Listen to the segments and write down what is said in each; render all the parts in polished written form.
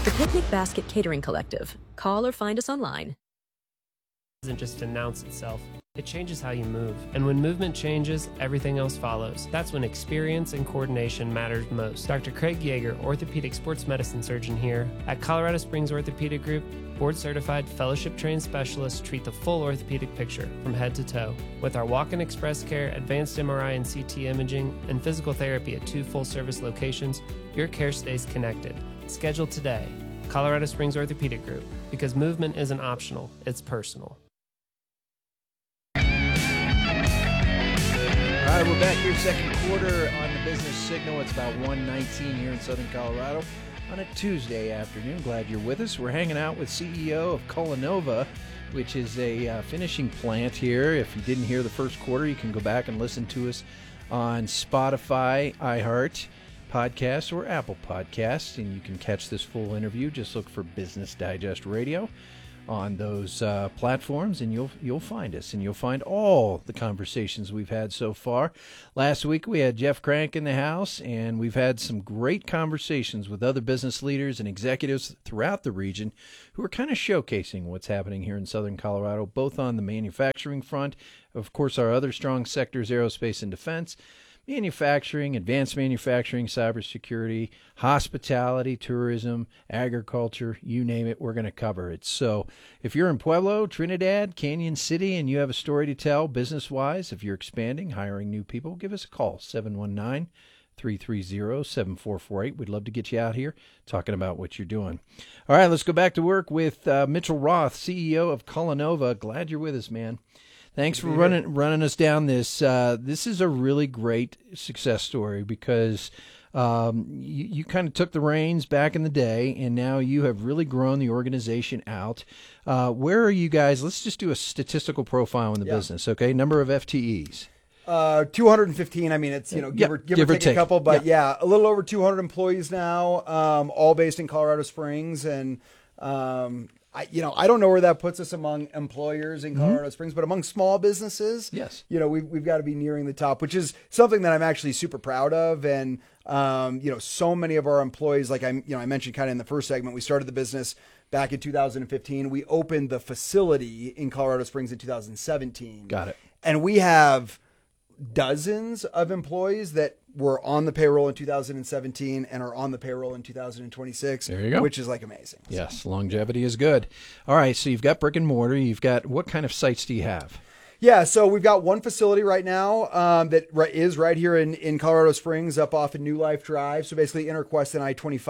The Picnic Basket Catering Collective. Call or find us online. Doesn't just announce itself. It changes how you move. And when movement changes, everything else follows. That's when experience and coordination matters most. Dr. Craig Yeager, orthopedic sports medicine surgeon here. At Colorado Springs Orthopedic Group, board-certified, fellowship-trained specialists treat the full orthopedic picture from head to toe. With our walk-in express care, advanced MRI and CT imaging, and physical therapy at 2 full-service locations, your care stays connected. Schedule today. Colorado Springs Orthopedic Group. Because movement isn't optional, it's personal. All right, we're back here, second quarter on the Business Signal. It's about 1:19 here in Southern Colorado on a Tuesday afternoon. Glad you're with us. We're hanging out with CEO of Cullinova, which is a finishing plant here. If you didn't hear the first quarter, you can go back and listen to us on Spotify, iHeart Podcasts, or Apple Podcasts, and you can catch this full interview. Just look for Business Digest Radio on those platforms, and you'll find us, and you'll find all the conversations we've had so far. Last week we had Jeff Crank in the house, and we've had some great conversations with other business leaders and executives throughout the region who are kind of showcasing what's happening here in Southern Colorado, both on the manufacturing front, of course our other strong sectors, aerospace and defense, manufacturing, advanced manufacturing, cybersecurity, hospitality, tourism, agriculture, you name it, we're going to cover it. So if you're in Pueblo, Trinidad, Canyon City, and you have a story to tell business-wise, if you're expanding, hiring new people, give us a call, 719-330-7448. We'd love to get you out here talking about what you're doing. All right, let's go back to work with Mitchell Roth, CEO of Cullinova. Glad you're with us, man. Thanks for running us down this. This is a really great success story because you kind of took the reins back in the day, and now you have really grown the organization out. Where are you guys? Let's just do a statistical profile in the business, okay? Number of FTEs. 215. I mean, it's, give or take a couple, but a little over 200 employees now, all based in Colorado Springs, and I don't know where that puts us among employers in Colorado Springs, but among small businesses, yes, we've got to be nearing the top, which is something that I'm actually super proud of. And, so many of our employees, like I mentioned kind of in the first segment, we started the business back in 2015. We opened the facility in Colorado Springs in 2017. Got it. And we have dozens of employees that were on the payroll in 2017 and are on the payroll in 2026. There you go. Which is like amazing. Yes, longevity is good. All right, so you've got brick and mortar. You've got, what kind of sites do you have? Yeah, so we've got one facility right now that is right here in Colorado Springs, up off of New Life Drive. So basically Interquest and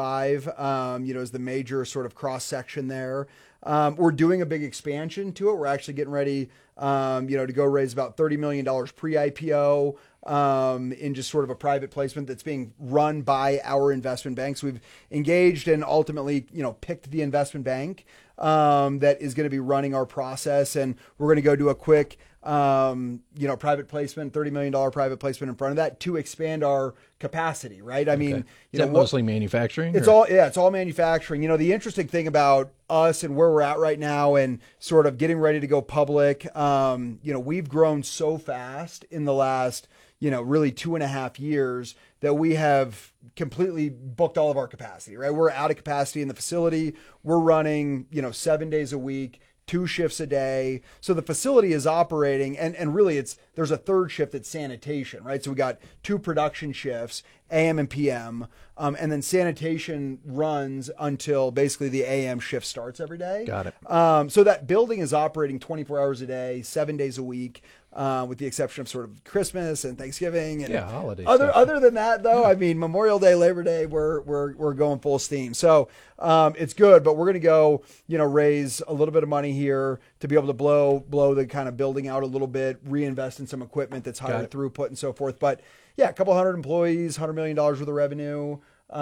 I-25, is the major sort of cross section there. We're doing a big expansion to it. We're actually getting ready, to go raise about $30 million pre-IPO in just sort of a private placement that's being run by our investment banks. We've engaged and ultimately, picked the investment bank that is going to be running our process, and we're going to go do a quick private placement, $30 million private placement in front of that to expand our capacity, right? I mean, is that mostly manufacturing? It's all manufacturing. The interesting thing about us and where we're at right now and sort of getting ready to go public, we've grown so fast in the last, really 2.5 years that we have completely booked all of our capacity, right? We're out of capacity in the facility. We're running, 7 days a week, 2 shifts a day. So the facility is operating, and really there's a third shift that's sanitation, right? So we got 2 production shifts, AM and PM, and then sanitation runs until basically the AM shift starts every day. Got it. So that building is operating 24 hours a day, 7 days a week, with the exception of sort of Christmas and Thanksgiving and holidays. Other than that, though, I mean, Memorial Day, Labor Day, we're going full steam. So it's good, but we're going to go, raise a little bit of money here to be able to blow the kind of building out a little bit, reinvest in some equipment that's higher throughput and so forth. But yeah, a couple hundred employees, $100 million worth of revenue,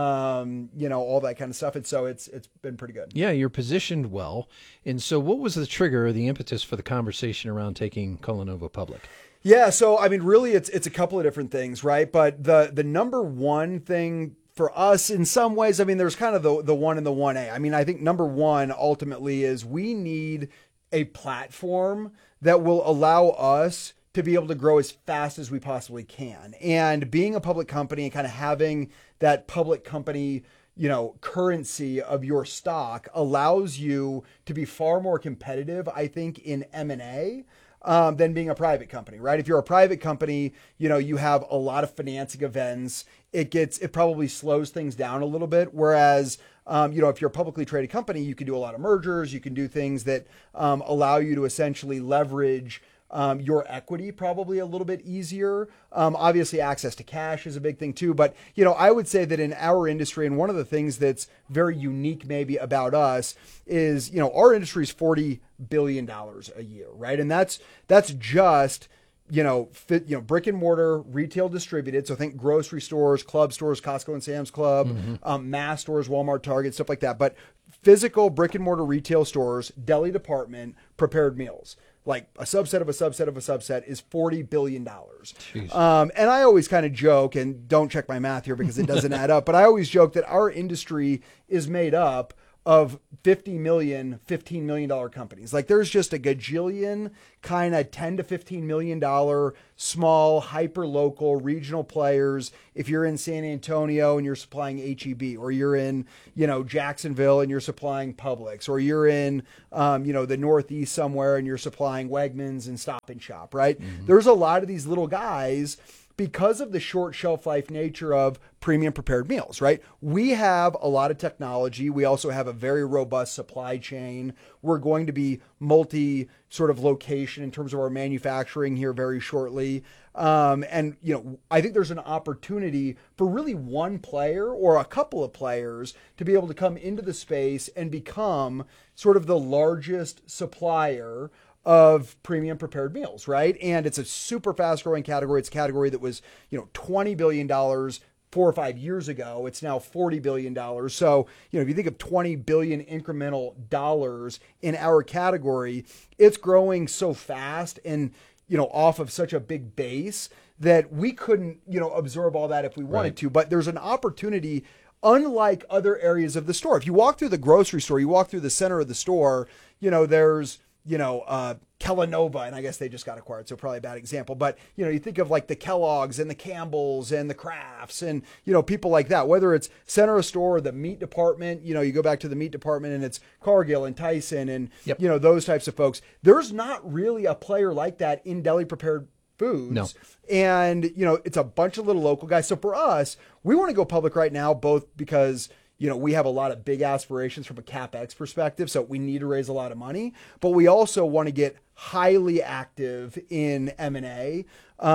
all that kind of stuff. And so it's been pretty good. Yeah, you're positioned well. And so what was the trigger or the impetus for the conversation around taking Cullinova public? Yeah, so I mean, really, it's a couple of different things, right? But the number one thing for us, in some ways, I mean, there's kind of the 1 and the 1A. I mean, I think number one ultimately is we need a platform that will allow us to be able to grow as fast as we possibly can. And being a public company and kind of having that public company, currency of your stock allows you to be far more competitive, I think, in M&A. Than being a private company, right? If you're a private company, you have a lot of financing events. It probably slows things down a little bit. Whereas, if you're a publicly traded company, you can do a lot of mergers. You can do things that allow you to essentially leverage your equity probably a little bit easier. Obviously, access to cash is a big thing too. But, I would say that in our industry, and one of the things that's very unique maybe about us is, our industry is $40 billion a year, right? And that's just, brick and mortar retail distributed. So think grocery stores, club stores, Costco and Sam's Club, mass stores, Walmart, Target, stuff like that. But physical brick and mortar retail stores, deli department, prepared meals. Like a subset of a subset of a subset is $40 billion. And I always kind of joke, and don't check my math here because it doesn't add up, but I always joke that our industry is made up of 50 million, $15 million companies. Like there's just a gajillion kind of $10 to $15 million small, hyper local regional players. If you're in San Antonio and you're supplying HEB, or you're in, Jacksonville and you're supplying Publix, or you're in, the Northeast somewhere and you're supplying Wegmans and Stop and Shop, right? There's a lot of these little guys because of the short shelf life nature of premium prepared meals, right? We have a lot of technology. We also have a very robust supply chain. We're going to be multi sort of location in terms of our manufacturing here very shortly. And, I think there's an opportunity for really one player or a couple of players to be able to come into the space and become sort of the largest supplier of premium prepared meals, right? And it's a super fast growing category. It's a category that was, $20 billion 4 or 5 years ago. It's now $40 billion. So, if you think of 20 billion incremental dollars in our category, it's growing so fast and, off of such a big base that we couldn't, absorb all that if we wanted to. But there's an opportunity, unlike other areas of the store. If you walk through the grocery store, you walk through the center of the store, there's Kellanova, and I guess they just got acquired, so probably a bad example. But, you think of like the Kellogg's and the Campbell's and the Krafts and, people like that, whether it's center of store or the meat department, you go back to the meat department and it's Cargill and Tyson and, those types of folks. There's not really a player like that in deli prepared foods. No. And, it's a bunch of little local guys. So for us, we want to go public right now, both because we have a lot of big aspirations from a CapEx perspective, so we need to raise a lot of money, but we also want to get highly active in M&A.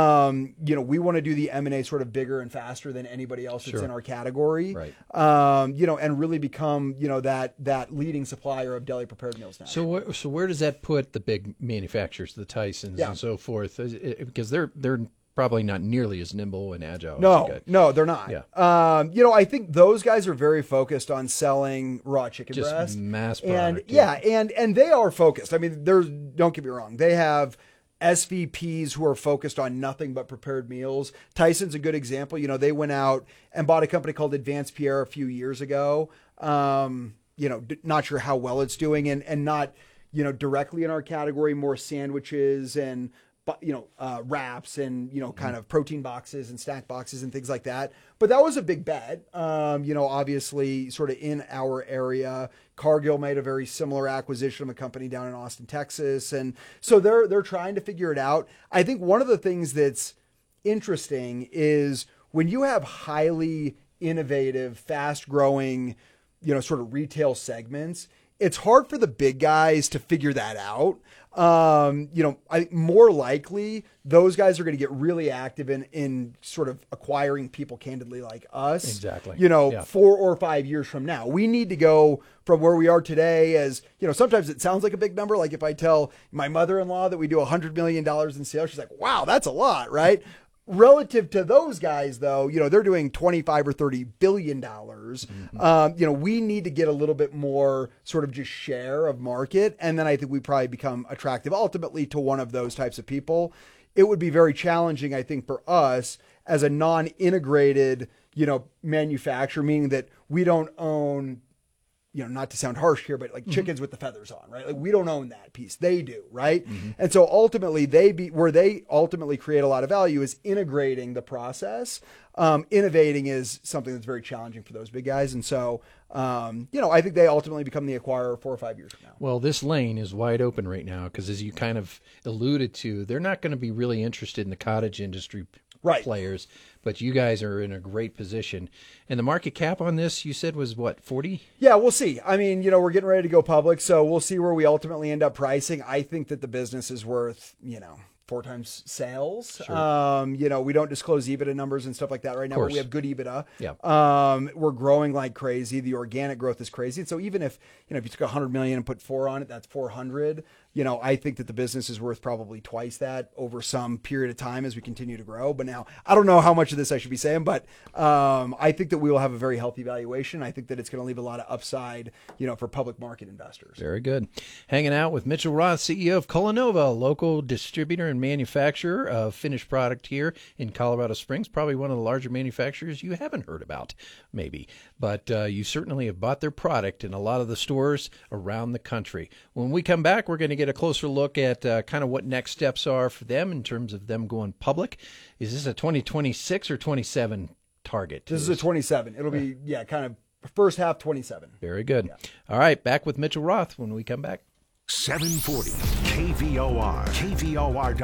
We want to do the M&A sort of bigger and faster than anybody else that's in our category. Right. And really become, that leading supplier of deli prepared meals now. So where does that put the big manufacturers, the Tysons and so forth? Because they're probably not nearly as nimble and agile. No, they're not. Yeah. I think those guys are very focused on selling raw chicken Just breast. mass product. And they are focused. I mean, don't get me wrong. They have SVPs who are focused on nothing but prepared meals. Tyson's a good example. They went out and bought a company called Advanced Pierre a few years ago. Not sure how well it's doing and not, directly in our category, more sandwiches and wraps and, kind of protein boxes and snack boxes and things like that. But that was a big bet. Obviously sort of in our area. Cargill made a very similar acquisition of a company down in Austin, Texas. And so they're trying to figure it out. I think one of the things that's interesting is when you have highly innovative, fast growing, sort of retail segments, it's hard for the big guys to figure that out. I think more likely those guys are going to get really active in sort of acquiring people candidly like us. Exactly. 4 or 5 years from now. We need to go from where we are today as, sometimes it sounds like a big number. Like if I tell my mother-in-law that we do $100 million in sales, she's like, wow, that's a lot, right? Relative to those guys, though, they're doing $25 or $30 billion. We need to get a little bit more sort of just share of market. And then I think we probably become attractive ultimately to one of those types of people. It would be very challenging, I think, for us as a non-integrated, manufacturer, meaning that we don't own, not to sound harsh here, but like chickens with the feathers on, right? Like we don't own that piece. They do, right? And so ultimately where they ultimately create a lot of value is integrating the process. Innovating is something that's very challenging for those big guys. And so, I think they ultimately become the acquirer 4 or 5 years from now. Well, this lane is wide open right now because, as you kind of alluded to, they're not going to be really interested in the cottage industry players, but you guys are in a great position. And the market cap on this, you said, was what, 40? Yeah, we'll see. I mean, we're getting ready to go public, so we'll see where we ultimately end up pricing. I think that the business is worth, 4 times sales. Sure. We don't disclose EBITDA numbers and stuff like that right now, but we have good EBITDA. Yeah. We're growing like crazy. The organic growth is crazy. And so even if you took $100 million and put 4 on it, that's 400. I think that the business is worth probably twice that over some period of time as we continue to grow. But now I don't know how much of this I should be saying, but I think that we will have a very healthy valuation. I think that it's going to leave a lot of upside, for public market investors. Very good. Hanging out with Mitchell Roth, CEO of Culinova, a local distributor and manufacturer of finished product here in Colorado Springs. Probably one of the larger manufacturers you haven't heard about, maybe. But you certainly have bought their product in a lot of the stores around the country. When we come back, we're going to get a closer look at kind of what next steps are for them in terms of them going public. Is this a 2026 or 27 target? This is a 27. It'll be, kind of first half 27. Very good. Yeah. All right, back with Mitchell Roth when we come back. 740 KVOR. KVOR.